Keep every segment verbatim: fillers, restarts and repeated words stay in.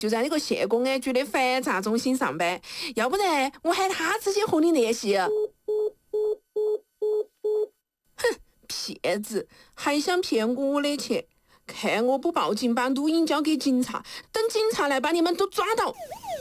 就在那个县公安局的反诈中心上班，要不然我喊他直接和你联系。哼，骗子，还想骗我的钱？看我不报警，把录音交给警察，等警察来把你们都抓到。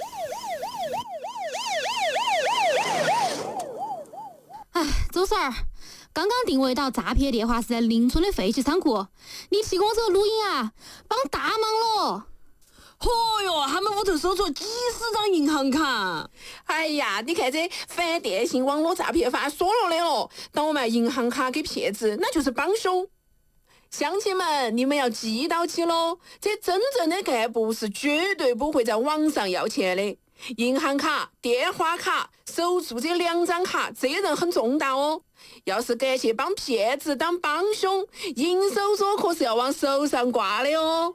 哎，周婶儿，刚刚定位到诈骗电话是在邻村的废弃仓库，你提供这个录音啊，帮大忙了。 嚯哟，他们屋头搜出几十张银行卡。 哎呀，你看这反电信网络诈骗法说了的了，倒卖银行卡给骗子，那就是帮凶。乡亲们，你们要记到起喽，这真正的干部是绝对不会在网上要钱的。银行卡、电话卡、手住这两张卡，责任很重大哦。要是敢去帮骗子当帮凶，银手镯可是要往手上挂的哦。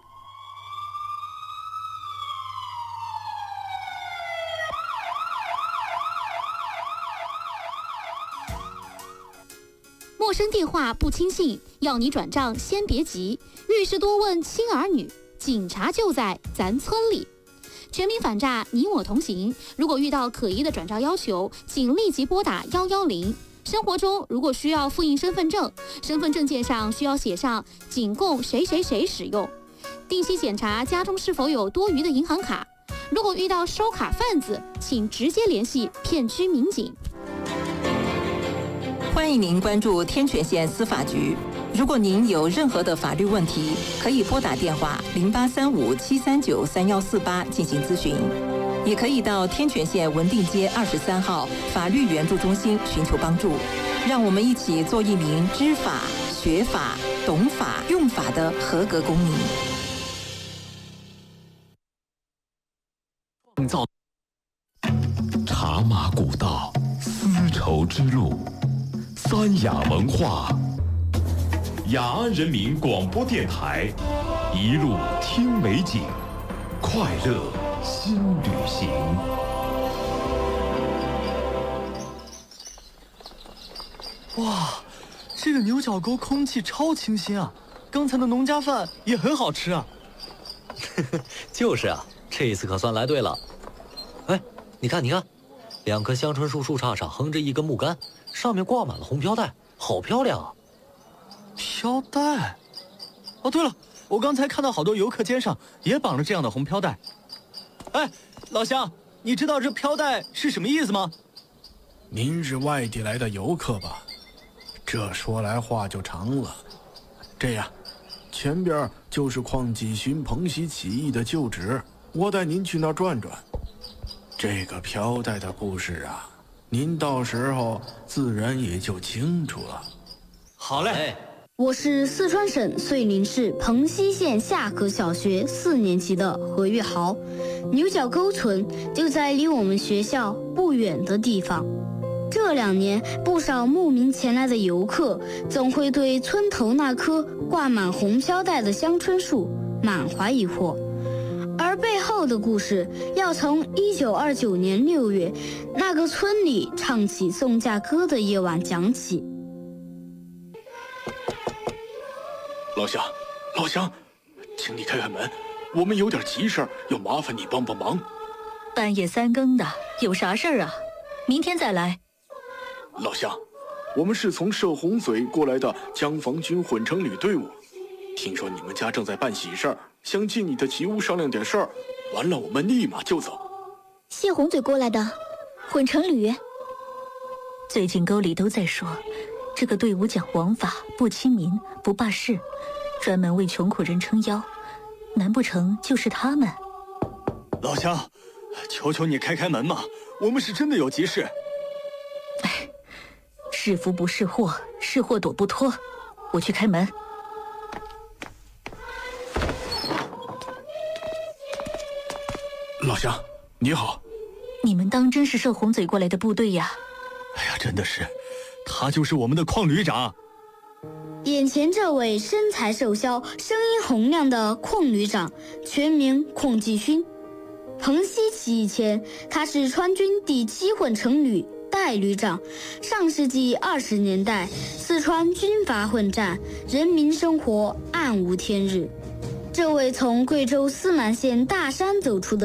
陌生电话不轻信，要你转账先别急，遇事多问亲儿女，警察就在咱村里。全民反诈，你我同行。如果遇到可疑的转账要求，请立即拨打幺幺零。生活中如果需要复印身份证，身份证件上需要写上仅供谁谁谁使用。定期检查家中是否有多余的银行卡。如果遇到收卡贩子，请直接联系片区民警。 欢迎您关注天泉县司法局。如果您有任何的法律问题，可以拨打电话零八三五七三九三幺四八进行咨询，也可以到天泉县文定街二十三号法律援助中心寻求帮助。让我们一起做一名知法、学法、懂法、用法的合格公民。 创造茶马古道，丝绸之路。三雅文化，雅安人民广播电台，一路听美景，快乐新旅行。 哇，这个牛角沟空气超清新啊！刚才的农家饭也很好吃啊。 就是啊，这次可算来对了。哎，你看，你看，两棵香椿树树杈上横着一根木杆，上面挂满了红飘带，好漂亮啊！ 飘带？哦，对了，我刚才看到好多游客肩上也绑着这样的红飘带。哎，老乡，你知道这飘带是什么意思吗？ 您是外地来的游客吧？这说来话就长了。这样，前边就是邝继勋彭溪起义的旧址，我带您去那儿转转。这个飘带的故事啊，您到时候自然也就清楚了。 好嘞。 我是四川省遂宁市彭溪县下河小学四年级的何玉豪，牛角沟村就在离我们学校不远的地方。这两年，不少慕名前来的游客总会对村头那棵挂满红飘带的香椿树满怀疑惑，而背后的故事要从一九二九年六月那个村里唱起送嫁歌的夜晚讲起。 老乡，老乡，请你开开门，我们有点急事儿，要麻烦你帮帮忙。 半夜三更的，有啥事儿啊？明天再来。 老乡，我们是从射洪嘴过来的江防军混成旅队伍，听说你们家正在办喜事儿，想进你的吉屋商量点事儿，完了我们立马就走。 谢洪嘴过来的混成旅，最近沟里都在说这个队伍讲王法，不亲民，不霸市，专门为穷苦人撑腰，难不成就是他们？ 老乡，求求你开开门嘛，我们是真的有急事。 哎，是福不是祸，是祸躲不脱，我去开门。 老乡，你好。 你们当真是射洪嘴过来的部队呀？ 哎呀，真的是，他就是我们的邝旅长。 眼前这位身材瘦削、声音洪亮的邝旅长，全名邝继勋。彭溪起义前，他是川军第七混成旅代旅长。上世纪二十年代，四川军阀混战，人民生活暗无天日。 这位从贵州思南县大山走出的